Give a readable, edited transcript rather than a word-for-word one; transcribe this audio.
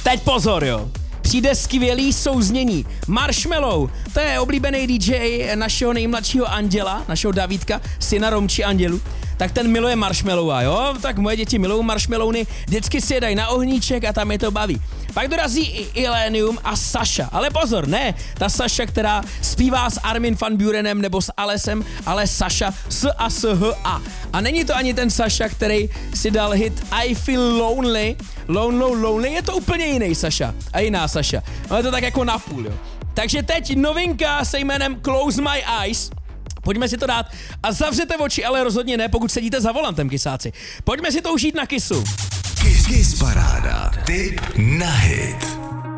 Teď pozor, jo. Přijde skvělý souznění. Marshmello, to je oblíbený DJ našeho nejmladšího Anděla, našeho Davídka, syna Romči Andělu. Tak ten miluje marshmallowa, jo? Tak moje děti milují marshmallowny, vždycky si je dají na ohníček a tam je to baví. Pak dorazí i Illenium a Saša. Ale pozor, ne ta Saša, která zpívá s Armin van Burenem nebo s Alesem, ale Saša S-A-S-H-A. A není to ani ten Saša, který si dal hit I Feel Lonely. Lonely, je to úplně jiný Saša a jiná Saša. Ale je to tak jako napůl, jo. Takže teď novinka se jménem Close My Eyes. Pojďme si to dát a zavřete oči, ale rozhodně ne, pokud sedíte za volantem, kysáci. Pojďme si to užít na Kissu. Kiss paráda. Tip na hit.